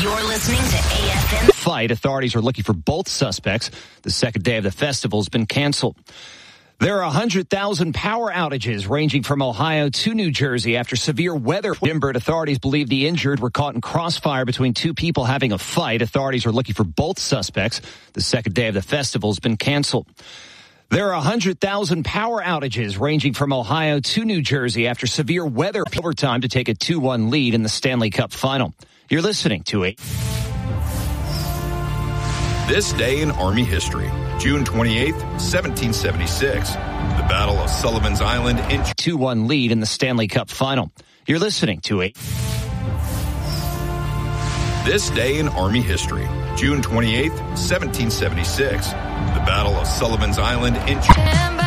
You're listening to AFM. Fight. Authorities are looking for both suspects. The second day of the festival has been canceled. There are 100,000 power outages ranging from Ohio to New Jersey after severe weather. Edinburgh authorities believe the injured were caught in crossfire between two people having a fight. Authorities are looking for both suspects. The second day of the festival has been canceled. There are 100,000 power outages ranging from Ohio to New Jersey after severe weather. Overtime to take a 2-1 lead in the Stanley Cup final. You're listening to it. This day in Army history, June 28th, 1776, the Battle of Sullivan's Island in 2-1 lead in the Stanley Cup final. You're listening to it. This day in Army history, June 28th, 1776, the Battle of Sullivan's Island in